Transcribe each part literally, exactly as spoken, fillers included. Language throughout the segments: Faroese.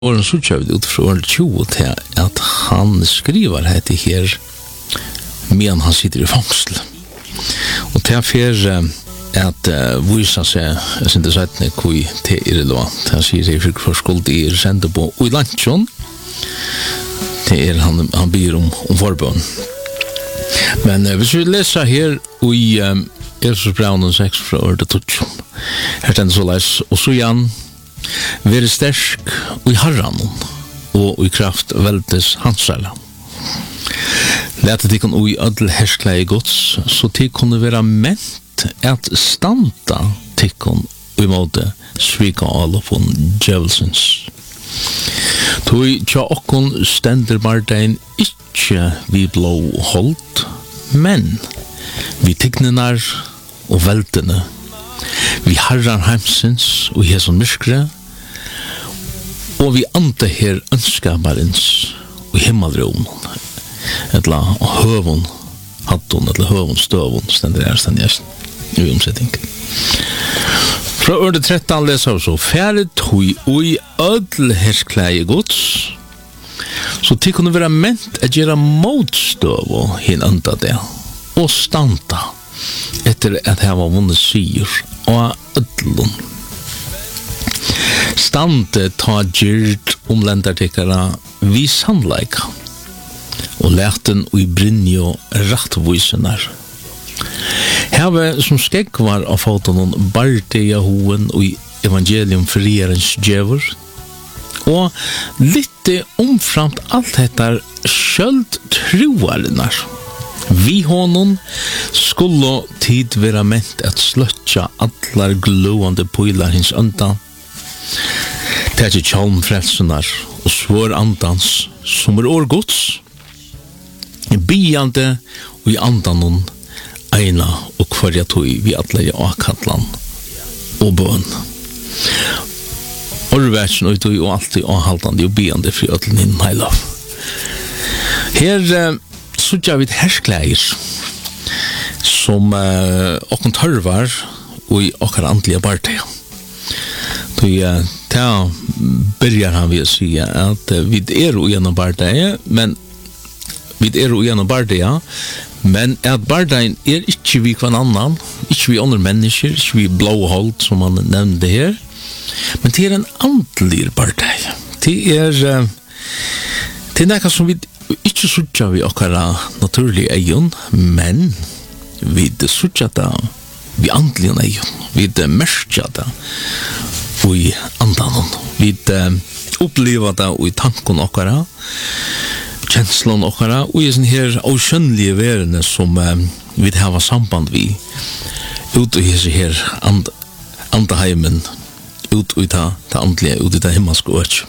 åren så kör vi ut från tjugo till att han skriver det här medan han sitter i fångsel. Och det är för att uh, visa sig, jag inte sagt när kui det är relevant. Han säger att för skuld är sända på i lunchen. Det är han, han ber om, om förbön. Men uh, hvis vi läser här i um, Efesos brev sex från ordet tutsch. Här tänder så läs och så igen. Vere sterk i Herren og i kraft veldes hansala. Lete de kan ui ødel herskleie gods, så de kunne være ment at standa tikkun i måte svika alopon djevelsens. Toi tja okkon stender bardein ikkje vi blå holdt, men vi tikknenar og veldene vi herran heimsins og hesson myskre og vi ante her ønskabarins og himmelronen etla høvun hattun etla høvun støvun stender er stand jeg i omsetting fra ordet tretton leser vi så færre tog ui ødel herskleie gods så til kunne være ment at gjøre motstøv hin anda det og standa etter at jeg var vunnet sier og ødlun. Stande ta gyrt om lendartikkara vi sannleika og lærten og i brinjo rattvoisenar. Heve som skegvar av fotonon barte Jehoven og i evangelium frierens djevor og litte omframt alt hettar skjöld troarenar. Vi honom skulle tid vera ment at sløtja allar gløande pøylar hins anda. Tætje kjalmfrelsenar og svår andans som er årgods. Biande og i andanon eina og kvarja tøy vi allar i akatlan og bøn. Orversen og tøy og alltid avhaldande og biande fri ödlen inn heilav. Her så gjør vi et herskleier som uh, okken tørvar og i okker andlige barteg. Da uh, begynner han ved å si at uh, vi er jo gjennom barteg, men vi er jo gjennom barteg, men at bartegen er ikke vi hver annan, ikke vi andre mennesker, ikke vi blåholdt som han nevnte her, men det er en andlig barteg. Det er uh, det er noe som vi ikke sutja vi okkara naturlig eion, men vi sutja da vi andlige eion, vi merskja da i andanon, vi oppleva da i tankon okkara, kjenslon okkara, og i sånn her avskjønnelige verene som vi hava samband vi, ut i hese her and, andaheimen, ut i ta, ta andlige, ut i ta himmelske øk.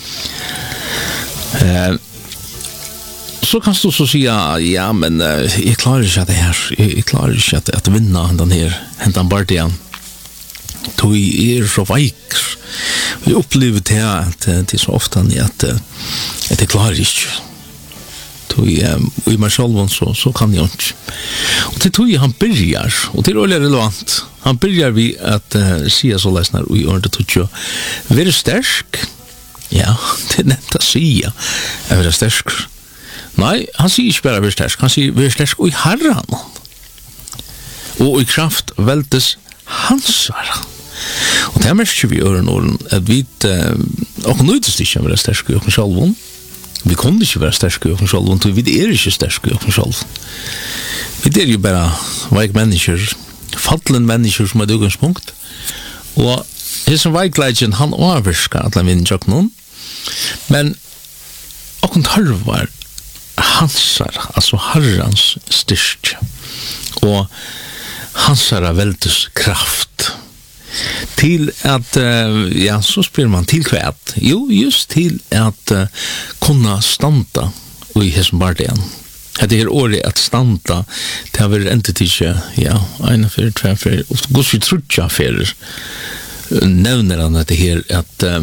Eh, Så kan du så säga, ja, men uh, jag klarar inte att det här, jag, jag klarar inte att, att vinna den här, den bardian. Då är så veik. Vi upplever det att det är så ofta att, att jag klarar inte. Då i mig själv så, så kan jag inte. Och det tror jag han börjar, och det är väldigt relevant. Han börjar vi att uh, säga så läsnar och i ordet tror jag, vara stark. Ja, det är nätt att säga, att vara stark. Nei, han sier ikke bare verstersk, han sier verstersk og i herran. Og i kraft veldes hansara. Og det er mest vi gjør noen, at vi uh, og nøytest ikke være stersk i okken sjalvun. Vi kunne ikke være stersk i okken sjalvun, vi er ikke stersk i okken sjalvun. Vi er jo bare veik mennesker, fallen mennesker som er det utgangspunkt. Og hesson veikleidjen, han overskar at han vinner tjokk noen. Men okken tarvar hansar, altså herrans styrk og hansara veldes kraft til at uh, ja, så spyr man til kvæt jo, just til at uh, kunna standa i hesson bardian. Det er året at standa det har vært endt ikke ja, ena fyrir, tve fyrir og gos vi trutja fyrir nevner han at det her at uh,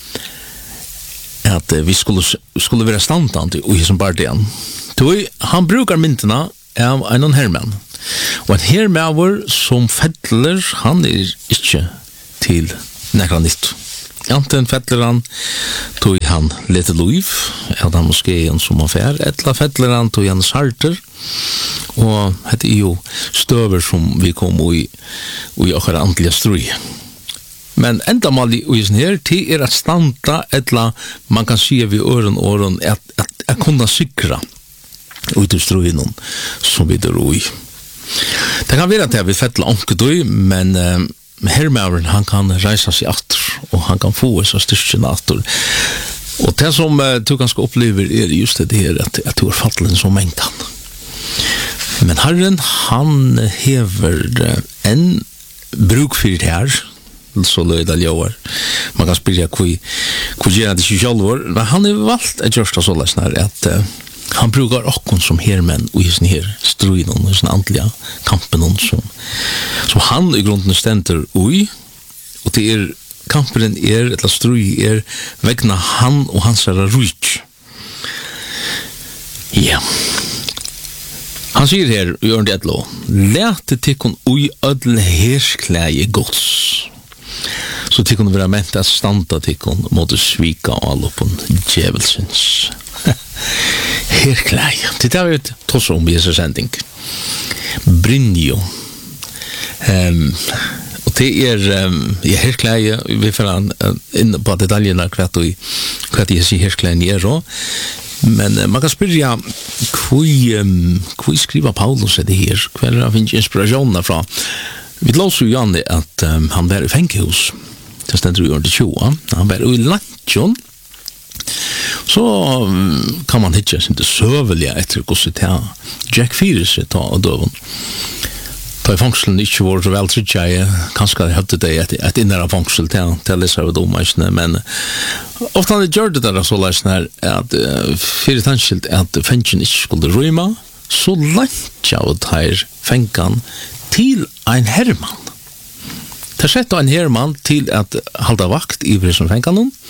at vi skulle, skulle være standande i som bardian. Han brukar myntena av en herman. Og en hermaver som fettler, han er ikke til nekra nytt. Anten fettler han tog han lite liv av den moskeen som han fær, etla fettler han tog han sarter, og det er jo støver som vi kom i, i akkurat andlige strøy. Men enda mal i uisen her, til er at standa etla, man kan si vi øren åren, at, at, at kunne sikra ut i strøyen som vi der ui. Det kan være at jeg vil fettla onkedøy, men uh, hermauren, han kan reisa seg atter, og han kan få seg styrkjen atter. Og det som uh, du kanskje opplever er just det her, at, at du er fattelen som mengtan. Men Herren, han hever uh, en bruk for det her, så løyda ljøver. Man kan spyrja hvor gjør det ikke sjálfur, men han har valgt at gjørst av såleis her, at uh, han brukar okkon som hermenn og i sin her struin og i sin andliga kampen som, som han i grunden stender ui, og det er kampen er, eller strui er vegna han og hans er rujt. Ja. Han sier her i Ørn Edlo, lete tikkun ui ødel herskleie gods, så tikkun vera ment at standa tikkun måtte svika allopun djevelsens. Herklæg. Det er jo tås om i Jesus sending. Brynjo. Um, og det er um, i herklæg, vi får han uh, inn på detaljene hva det jeg sier herklæg er også. Men uh, man kan spyrja hvor um, skriver Paulus det her? Hva er det finnes inspirasjoner fra? Vi låser jo Janne at um, han var i fengehus. Det stender jo i året tjue. Han var i Lantjon. Så um, kan man hitta sin søvelige etter hvordan det er Jack Fyres ta og døven. Ta i fangselen ikke var så vel trygt jeg, kanskje jeg hadde det et, et innere fangsel til, til å lese av domeisene, men ofte han gjør det der så leisene her, at uh, fyrir tannskilt at fengen ikke skulle røyma, så langt jeg ut her fengen til en hermann. Det sett en hermann til at halda vakt i hver som fengen noen,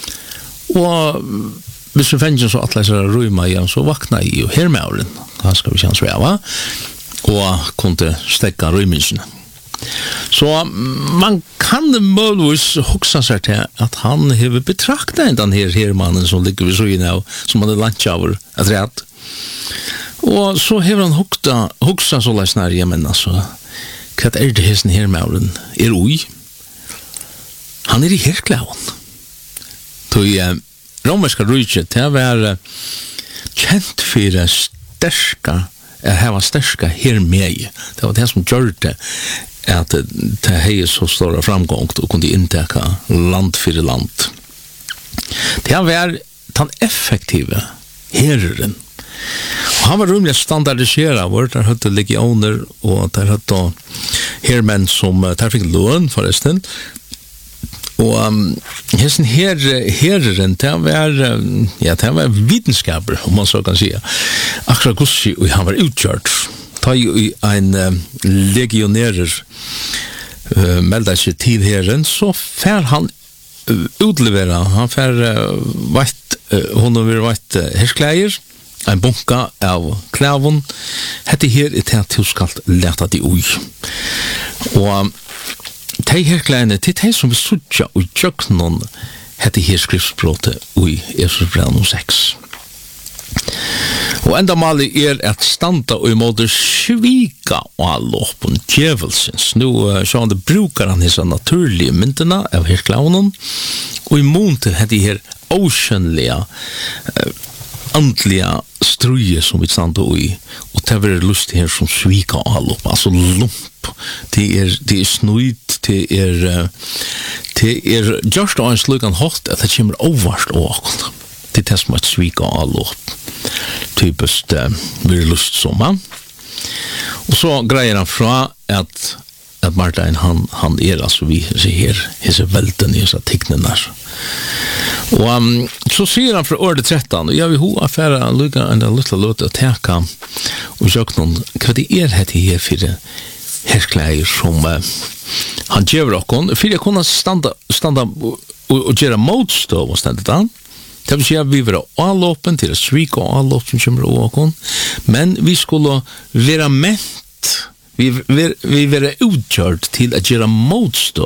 og hvis vi fengen så at leser røyma igjen, så vakna jeg jo hermauren, han skal vi kjenne sveva, og kunne stekka røymensene. Så man kan muligvis hoksa seg til at han hever betrakta den her hermannen som ligger ved søyen av, som han er landsjaver et rett. Og så hever han hoksa, hoksa så leisner, ja, men altså, hva er det hesten hermauren er ui? Han er i herklaven. Tui uh, romerska rujtje, det var uh, kjent for sterska, uh, heva sterska hermei. Det var det som gjør det, at det hei så stor framgång og kunne innteka land for land. Det var den effektive herren. Og han var rumlig standardisera, hvor der høtte legioner, og der høtte hermenn som der fikk løn forresten. Og um, hessen her, herren, det var, ja, det var vitenskaper, om man så kan si. Akkurat gussi, og han var utgjørt. Ta jo en uh, legionærer uh, melda seg til herren, så fær han uh, utlevera, han fær uh, veit, uh, hun har vært uh, herskleier, en bunka av klævun, hette her er det til skalt leta de ui. Og um, de her klæene, det er de som vi sutja og tjøk noen hette her skriftspråte ui Efesos brev seks. Og enda mali er at standa og i måte svika og allåpen djevelsens. Nå uh, så han det brukar han hessa naturlige myndene av her klævenen, og i måte hette her åskjønnelige uh, andliga struje som vi standa i, og det var lust her som svika og allåp, altså lump. Det er, det er snuit, det er det er just og en slugan hot at det kommer overst og akkurat. Det er det som er svika og allåp. Typisk uh, vi er lust som man. Og så greier han fra at at Martin han, han er altså vi ser her, hese velden i hese tikkene der. Og um, så sier han fra året tretton, og jeg vil ho affæra lukka en lilla løte å teka og søk noen, hva det er hette her for herskleier som uh, han gjør okkon, for jeg kunne standa, standa og, og gjøre motstøv og stendet han. Det vil si at vi var allåpen til å svika og allåpen som kommer okkon, men vi skulle være ment, vi, vi, vi var utgjørt til å gjøre motstøv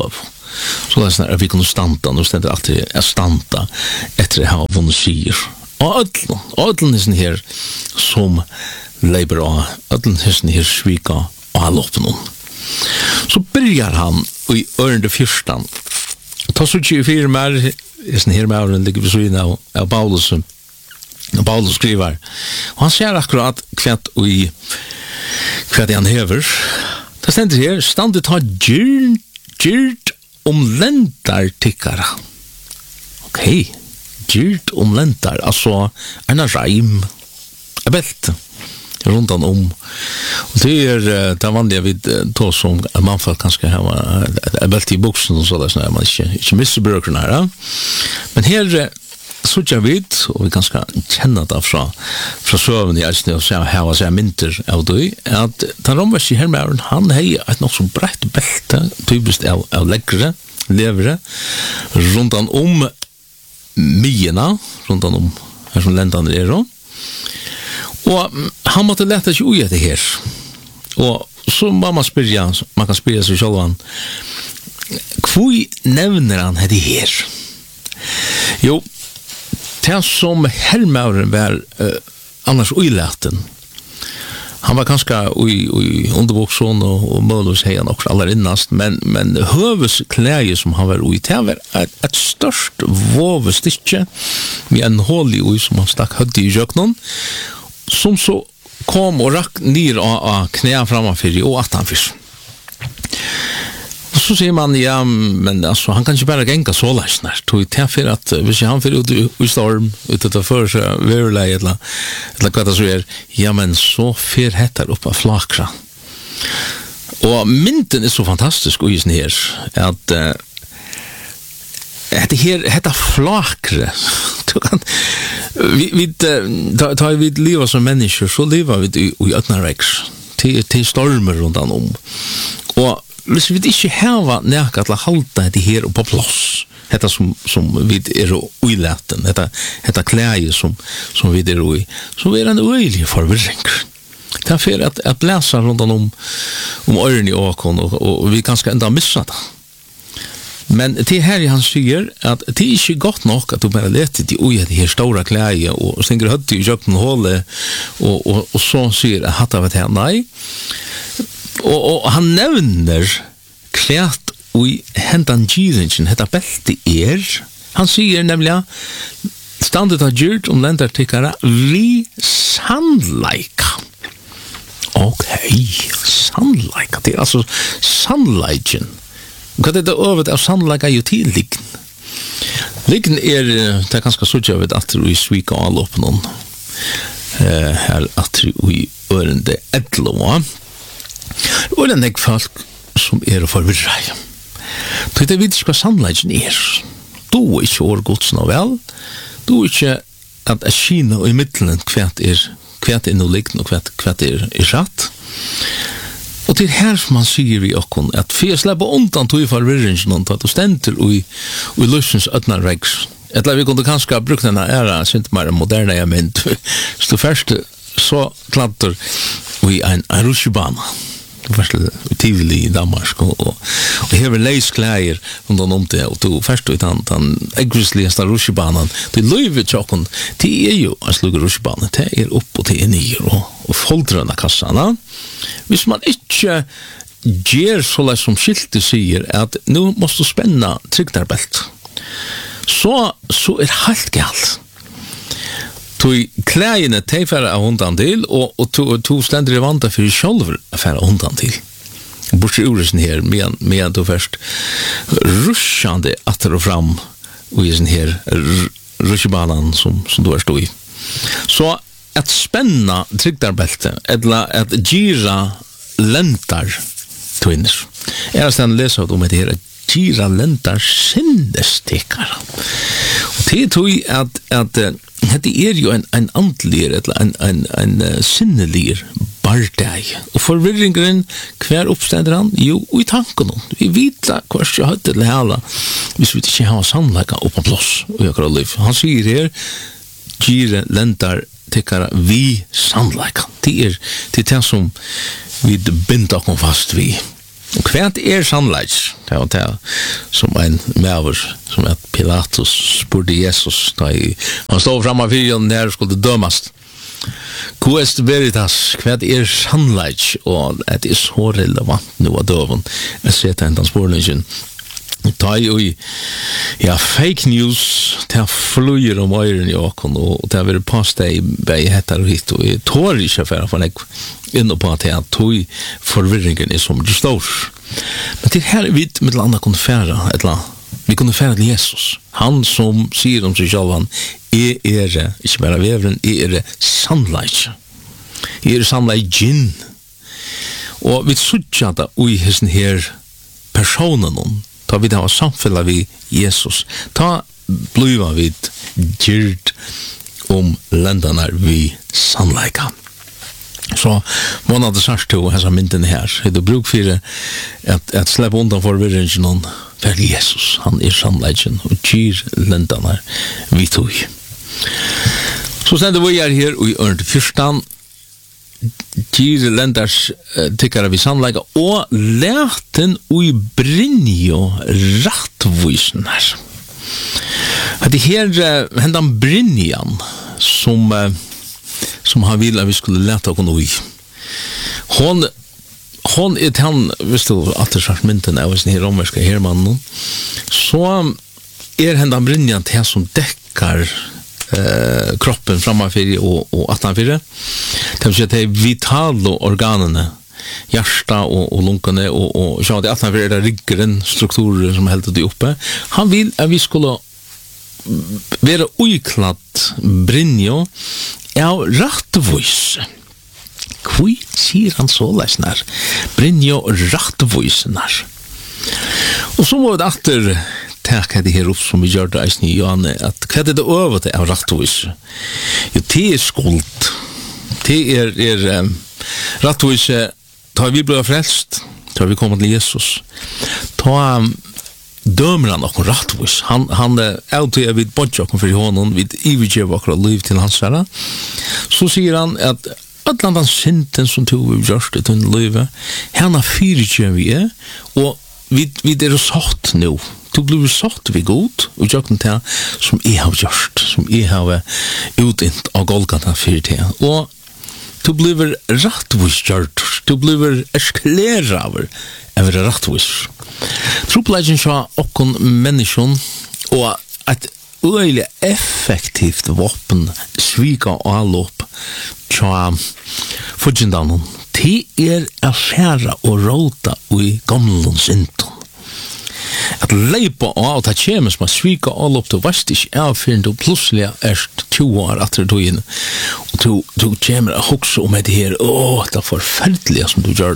så det är vi kunde stanta, nu ständer att det är stanta efter att ha vunnit sier. Og ödlen, ödlen är sån här som lever av, ödlen är sån här svika och all upp någon. Så börjar han i örende fyrstan. Ta så tjugo fyra mer, är sån här med ören ligger vid syna av, av Paulus. Och Paulus skriver. Och han säger akkurat kvätt och i kvätt han hever. Det ständer här, standet har gyrt, gyrt om ländar tickara. Okej. Okay. Gyrt om läntar, alltså en rime, en bälte runt om. Och det är det vanliga vid då som man får kanske ha en bälte i boxen och så där så man inte inte missar burgarna här. Men här så jag vet och vi kanske känna det från från söven i Asien och så här var så minter av då att den romerska hermaren han har ett nog så brett bälte typiskt av av läckre levre runt om myena runt om här som ländan är då. Och han måste lätta sig ui det här. Och så mamma spyrja, man kan spyrja sig själv. Kvui nämner han det här? Jo, det som Helmauren var uh, annars uiläten. Han var ganska i, i underboksson och, och Mölus hejan också allra innast, men, men höveskläge som han var i, det var ett, ett störst våvestikke med en hål i ui som han stakk hödde i köknen, som så kom och rakk ner av knä framför och att han fisk. Och så säger man, ja, men alltså, han kan inte bara gänga så läsnar. Tog det för att, hvis han får ut i storm, utan att för sig överläge eller, eller vad det så är, ja, men så för hettar upp av flakra. Och mynten är så fantastisk och just här, att uh, det här heter flakre. vi vi tar vi lever som människor, så lever vi i, i öppna räcks till, till stormar runt om. Och hvis vi ikke hava nekka til å halda det her på plass, dette som, som vi er i leten, dette, dette klæge som, som vi er i, så er det en øyelig forvirring. Det er for at, at lesa rundt om, om øren i åkon, og, og vi kanskje enda missa det. Men det her han sier at det er ikke godt nok at du bare leter til ui det her stora klæge, og stinger høtt i kjøkken hålet, og, og, og så sier at hatt av et her, nei. Og, og han nevner klætt og hentan gyringen, hetta belti er. Han sier nemlig standet av gyrt om lendartikkara vi sannleika. Ok, sannleika, det er altså sannleiken. Hva er det övet av sannleika jo til liggen? Liggen er, det er ganske sutt jeg vet at vi svika all opp noen uh, her at vi ørende etloa. Og det er nek folk som er å forvirre. Det vet ikke hva sannleggen er. Du er ikke år gods nå vel. Du er ikke at jeg kina i middelen hvert er hvert er noe likt og hvert, hvert er, er satt. Og det er her som man sier vi okkon at for jeg slipper undan tog i forvirringen at du stender i, i løsens ødna regs. Eller vi kunne kanskje ha brukt denne æra sint mer moderne jeg mynd. Så det første så kladder vi en, en rushebana. Først tidlig i Danmark og, og, og hever leisklæger rundt om det og du først ut den, den egvisligste rusjebanen det løyver tjokken det er jo en slugge rusjebanen det er opp og det er nyer og, og foldrønne kassene hvis man ikke gjør så lett som skiltet sier at nå måste du spenne trygdarbelt så, så er helt galt tog klægene til færre av hundan til, og, og to, to stender i vanta for selv færre av hundan til. Bortsett uresen her, medan du først rushande atter og fram i sin her rusjebanan som, som du er stå i. Så at spenna trygdarbelte, eller at gira lentar tvinner. Jeg har stendt lesa om det her, gira lentar sinnestikkar. Og det tog at, at det er jo en, en andlig, eller en, en, en uh, sinnelig bardeg. Og forvirringen, hver oppstender han? Jo, i tanken. Vi vet hva jeg hadde til hele, hvis vi ikke har sannleggen opp på plass. Han sier her, gire lentar tikkara vi sannleggen. Det er det, er det som vi binder oss fast vi. Og kvært er sannleik? Det var det som en maver, som at Pilatus spurte Jesus, da han stod framme for han der skulle dømast. Hva est veritas? Kvært er sannleik? Og det er så relevant nå av døven. Jeg ser til hentan spørningen. Ta i, ja, fake news, ta flyr om øyren i åkken, og ta vil passe deg bei hettar og hit, og jeg tår ikke for for jeg inne på at jeg tog forvirringen er som det står. Men til her er vi med et annet kunne fære, et eller annet. Vi kunne fære til Jesus. Han som sier om seg selv, han er er, ikke bare veveren, er er sannleik. Er sannleikin. Og vi sutja da ui hessen her personen, ta vi da samfella vi Jesus. Ta bliva vi gyrt om lendarna vi sannleika. Så man hadde sagt til hessa mynden her, det er bruk for at, at slippe undan forvirringen noen for Jesus, han er sannleiken og gyr lendarna vi tog. Så stender vi er her og i ørn fyrstan, gyr lendars uh, tykkara vi sannleika og leten ui brinjo rattvoisen her. Det her uh, hendan brinjan som uh, som han ville at vi skulle lete oss ui. Hon hon er han, hvis du attersagt mynten av sin romerska hermannen, så er hendan brinjan til som dekkar Uh, kroppen framafyr og, og attanfyr. Det vil si at det er vitale organene, hjärsta og, og lunkene, og, og så at attanfyr er det riggeren, strukturer som heldur det oppe. Han vil at vi skulle være uiklatt brinjo av rattvoise. Hvor sier han så lesner? Brinjo rattvoisenar. Og så må vi atter takk det her opp som vi gjør det eisen i Johanne, at hva er det over til av rattvis? Jo, det er skuld. Det er, er um, rattvis, da vi ble frelst, da vi kom til Jesus, da um, dømer han okkur rattvis. Han, han er alltid vidt bodja okkur for honom, vidt ivergjev okkur liv til hans herre. Så sier han at Ötlandan synden som tog vi gjørst i tunn livet, henne fyrtjøv vi er, og vi, vi er satt nå. Du blir satt vi god, og gjøkken til som jeg har gjørst, som jeg har utint av Golgata fyrir til. Og du blir rattvis gjørt, du blir esklera over over rattvis. Tropleggen sa okkon menneskjon, og et øyelig effektivt våpen svika og allop tja fudgendanon, det er affæra og råta i gamlens inton. At leipa av at det kommer som a svika all opp til vest ikke av fyrir du plutselig erst tjue år etter togjen og du, du kommer a hoksa om det her åh, det er forferdelige som du gjør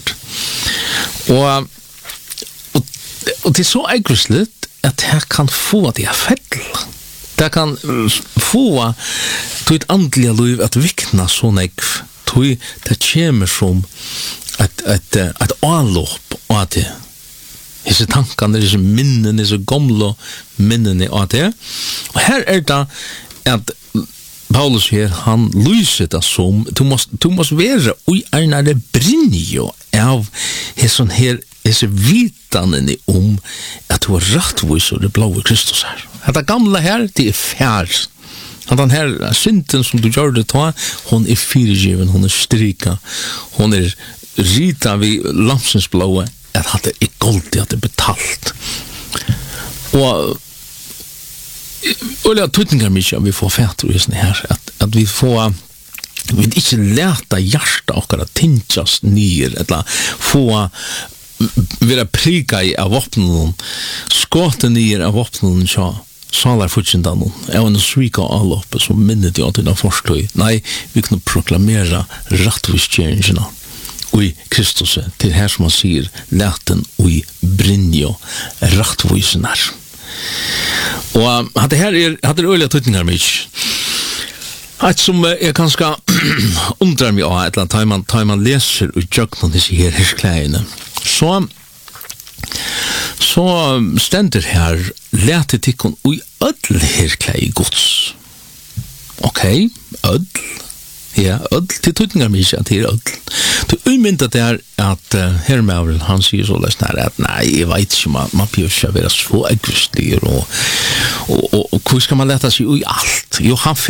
og, og, og det er så egreslig at det kan få at det er fell det kan få til et andelig liv at vikna så negv til det kommer som et, et, et anlopp og at det Hese tankene, disse minnene, disse gamle minnene av det. Og her er det at Paulus her, han lyser det som, du må, du må være ui ernare brinjo av hese her, hese vitanene om at du er rattvis og det blåe Kristus her. At det gamle her, det er fjær. At den her synden som du gjør det ta, hun er fyrirgiven, hun er strika, hun er rita vid lamsens blåe, at hatt det er gold at det er betalt. Og Ulla tutningar mykje vi får fætter i sånne her, at, at vi får vi ikke leta hjärsta okkara tinjas nyer, eller få vera prika i av vopnen, skåte nyer av vopnen, så salar futsindanon, av en svika alloppe som minnet jo til den forsløy. Nei, vi kunne proklamera rattvistgjengina ui Kristus til her som han sier leten ui brinjo rattvoisenar og hadde her er hadde det øyla tutningar mykj et som er kanskje undrar meg av et eller annet tar man leser ut jøgnen disse her herskleiene så så stender her lete tikkun ui ødel herklei gods ok, ødel ja, öll til tutningar mykje at det er öll Du mynda der at uh, hermavren, han sier så løsne her at nei, jeg vet ikke, man, man bør ikke være så egoistig og, og, og, og, og hva skal man lete seg i alt? Jo, han